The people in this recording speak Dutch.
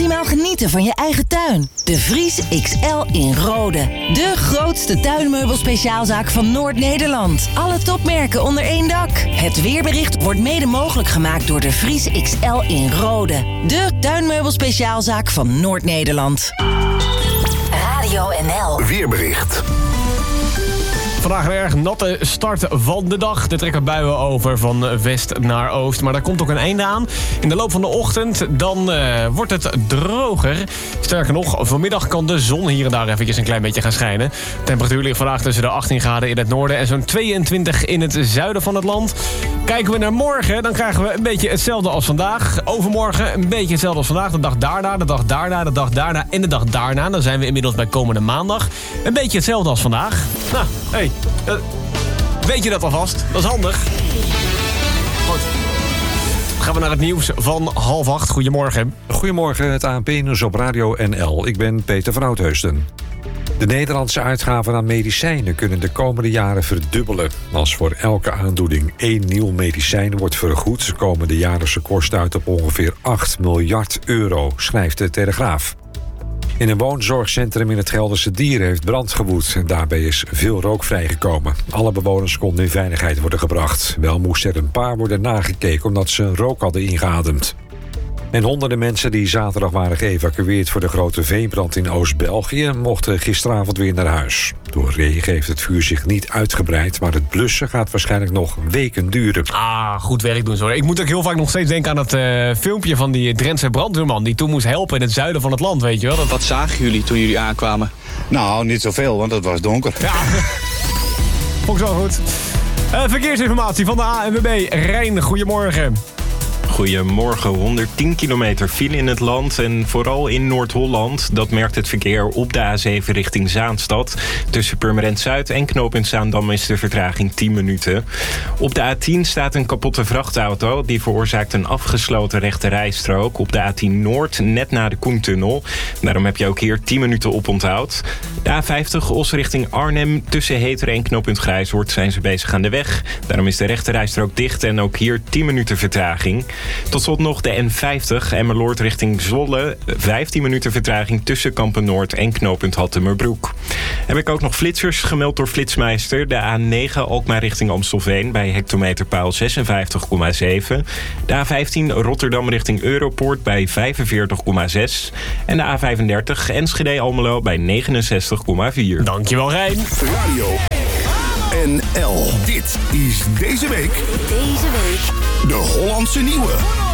maximaal genieten van je eigen tuin. De Vries XL in Rode. De grootste tuinmeubelspeciaalzaak van Noord-Nederland. Alle topmerken onder één dak. Het weerbericht wordt mede mogelijk gemaakt door de Vries XL in Rode. De tuinmeubelspeciaalzaak van Noord-Nederland. Radio NL. Weerbericht. Vandaag een erg natte start van de dag. Er trekken buien over van west naar oost. Maar daar komt ook een einde aan. In de loop van de ochtend dan wordt het droger. Sterker nog, vanmiddag kan de zon hier en daar eventjes een klein beetje gaan schijnen. De temperatuur ligt vandaag tussen de 18 graden in het noorden en zo'n 22 in het zuiden van het land. Kijken we naar morgen, dan krijgen we een beetje hetzelfde als vandaag. Overmorgen een beetje hetzelfde als vandaag. De dag daarna, de dag daarna, de dag daarna en de dag daarna. Dan zijn we inmiddels bij komende maandag. Een beetje hetzelfde als vandaag. Nou, hey. Weet je dat alvast? Dat is handig. Goed. Dan gaan we naar het nieuws van 7:30. Goedemorgen. Goedemorgen, het ANP-nieuws op Radio NL. Ik ben Peter van Oudheusden. De Nederlandse uitgaven aan medicijnen kunnen de komende jaren verdubbelen. Als voor elke aandoening 1 nieuw medicijn wordt vergoed, komen de jaarlijkse kosten uit op ongeveer 8 miljard euro, schrijft de Telegraaf. In een woonzorgcentrum in het Gelderse Dier heeft brand gewoed en daarbij is veel rook vrijgekomen. Alle bewoners konden in veiligheid worden gebracht. Wel moest er een paar worden nagekeken omdat ze rook hadden ingeademd. En honderden mensen die zaterdag waren geëvacueerd voor de grote veenbrand in Oost-België mochten gisteravond weer naar huis. Door regen heeft het vuur zich niet uitgebreid, maar het blussen gaat waarschijnlijk nog weken duren. Goed werk doen zo. Ik moet ook heel vaak nog steeds denken aan het filmpje van die Drentse brandweerman die toen moest helpen in het zuiden van het land, weet je wel. Wat zagen jullie toen jullie aankwamen? Nou, niet zoveel, want het was donker. Ja, vond ik zo goed. Verkeersinformatie van de ANWB. Rijn, goedemorgen. Goedemorgen, 110 kilometer file in het land en vooral in Noord-Holland. Dat merkt het verkeer op de A7 richting Zaanstad. Tussen Purmerend Zuid en knooppunt Zaandam is de vertraging 10 minuten. Op de A10 staat een kapotte vrachtauto. Die veroorzaakt een afgesloten rechte rijstrook op de A10 Noord, net na de Koentunnel. Daarom heb je ook hier 10 minuten oponthoud. De A50 Os richting Arnhem. Tussen Heteren en knooppunt Grijshoort zijn ze bezig aan de weg. Daarom is de rechte rijstrook dicht en ook hier 10 minuten vertraging. Tot slot nog de N50 Emmeloord richting Zwolle. 15 minuten vertraging tussen Kampen-Noord en knooppunt Hattemerbroek. Heb ik ook nog flitsers gemeld door Flitsmeister. De A9 Alkmaar richting Amstelveen bij hectometerpaal 56,7. De A15 Rotterdam richting Europoort bij 45,6. En de A35 Enschede-Almelo bij 69,4. Dankjewel, Rijn. Radio NL. Dit is deze week de Hollandse Nieuwe.